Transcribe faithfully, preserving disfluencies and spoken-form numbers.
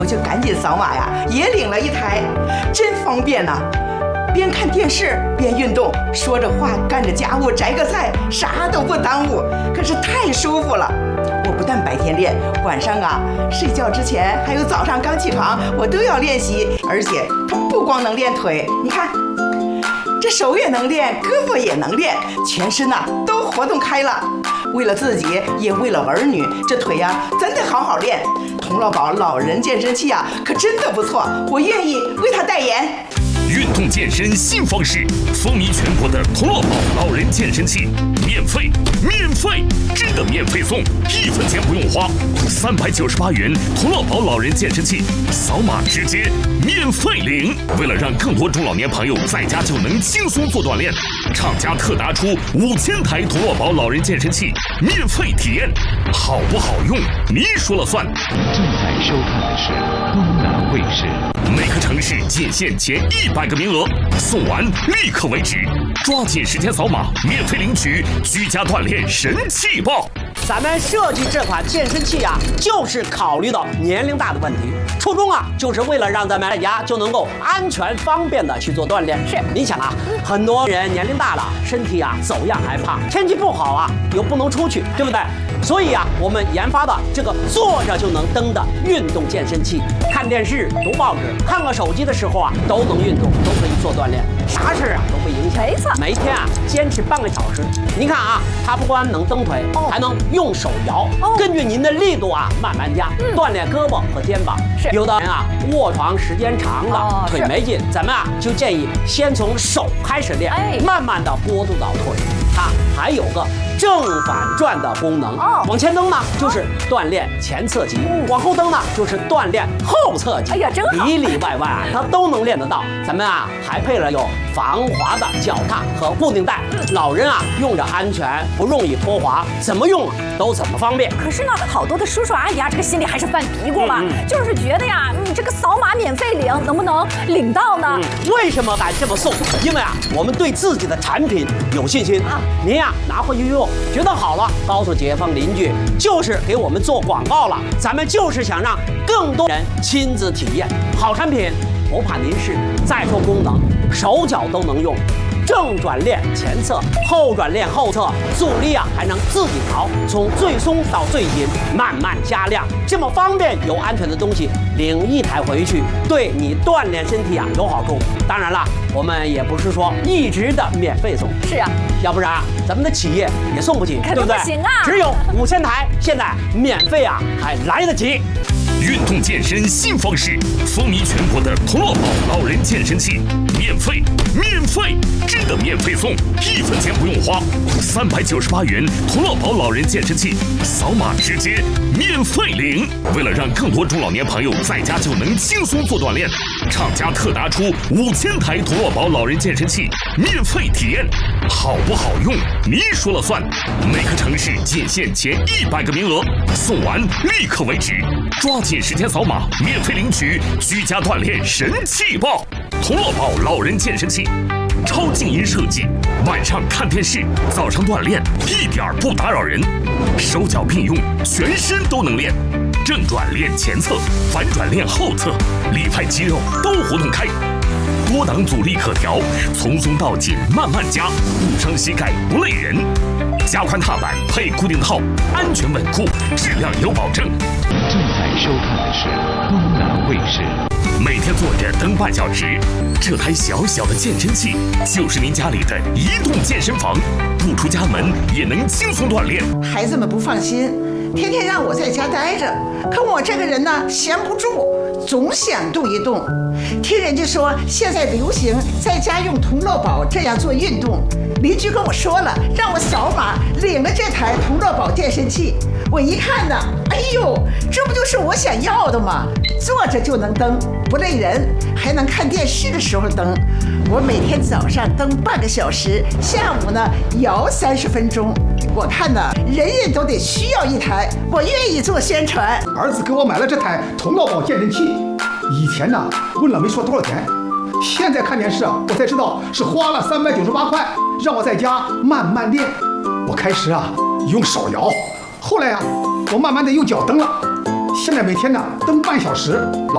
我就赶紧扫码呀，也领了一台，真方便呐！边看电视边运动，说着话干着家务，摘个菜，啥都不耽误，可是太舒服了。我不但白天练，晚上啊睡觉之前还有早上刚起床，我都要练习。而且它不光能练腿，你看，这手也能练，胳膊也能练，全身呐都活动开了。为了自己，也为了儿女，这腿呀真得好好练。童乐宝老人健身器啊，可真的不错，我愿意为他代言。 运动健身新方式，风靡全国的童乐宝老人健身器，免费，免费，真的免费送，一分钱不用花，三百九十八元童乐宝老人健身器，扫码直接免费领。为了让更多中老年朋友在家就能轻松做锻炼，厂家特拿出五千台童乐宝老人健身器免费体验，好不好用你说了算。 正在收看的是东南卫视。 每个城市仅限前一百个名额，送完立刻为止，抓紧时间扫码，免费领取居家锻炼神器包。 咱们设计这款健身器啊，就是考虑到年龄大的问题，初衷啊，就是为了让咱们在家就能够安全方便的去做锻炼。是，你想啊，很多人年龄大了，身体啊走样还胖，天气不好啊又不能出去，对不对？所以啊，我们研发的这个坐着就能蹬的运动健身器，看电视、读报纸、看个手机的时候啊，都能运动，都可以做锻炼，啥事啊都不影响。没错，每天啊坚持半个小时。您看啊，它不光能蹬腿，还能用手摇，根据您的力度啊慢慢加，锻炼胳膊和肩膀。是，有的人啊卧床时间长了，腿没劲，咱们啊就建议先从手开始练，慢慢的过渡到腿。它还有个正反转的功能，哦，往前蹬呢就是锻炼前侧肌，嗯，往后蹬呢就是锻炼后侧肌。哎呀，真好，里里外外啊它都能练得到。咱们啊还配了有防滑的脚踏和固定带，嗯，老人啊用着安全，不容易脱滑，怎么用啊都怎么方便。 可是呢，好多的叔叔阿姨啊，这个心里还是犯嘀咕嘛，嗯嗯，就是觉得呀，你这个扫码免费领，能不能领到呢？嗯， 为什么敢这么送？因为啊，我们对自己的产品有信心啊。您呀拿回去用，觉得好了，告诉街坊邻居，就是给我们做广告了。咱们就是想让更多人亲自体验好产品，不怕您试。再说功能，手脚都能用。正转练前侧，后转练后侧，阻力啊还能自己调，从最松到最紧，慢慢加量，这么方便又安全的东西，领一台回去，对你锻炼身体啊有好处。当然了，我们也不是说一直的免费送， 是啊， 要不然啊咱们的企业也送不起，对不对？ 不行啊， 只有五千台，现在免费啊还来得及。 运动健身新方式，风靡全国的童乐宝老人健身器，免费，免费，真的免费送，一分钱不用花，三百九十八元童乐宝老人健身器，扫码直接免费领。为了让更多中老年朋友在家就能轻松做锻炼，厂家特拿出五千台童乐宝老人健身器免费体验，好不好用你说了算。每个城市仅限前一百个名额，送完立刻为止，抓紧时间扫码，免费领取居家锻炼神器包。童乐宝老人健身器，超静音设计，晚上看电视，早上锻炼，一点不打扰人，手脚并用，全身都能练。正转练前侧，反转练后侧，里外肌肉都活动开。多档阻力可调，从松到紧慢慢加，不伤膝盖不累人。加宽踏板配固定套，安全稳固，质量有保证。 正在收看的是东南卫视。 每天坐着蹬半小时，这台小小的健身器就是您家里的移动健身房，不出家门也能轻松锻炼。 孩子们不放心，天天让我在家待着，可我这个人呢闲不住，总想动一动。听人家说现在流行在家用童乐宝这样做运动，邻居跟我说了，让我扫码领了这台童乐宝健身器。我一看呢，哎呦，这不就是我想要的吗？坐着就能蹬，不累人，还能看电视的时候蹬。我每天早上蹬半个小时，下午呢摇三十分钟。我看呢，人人都得需要一台，我愿意做宣传。 儿子给我买了这台童乐宝健身器，以前呢问了没说多少钱，现在看电视啊，我才知道是花了三百九十八块，让我在家慢慢练。我开始啊用手摇，后来啊我慢慢的用脚蹬了，现在每天呢蹬半小时。老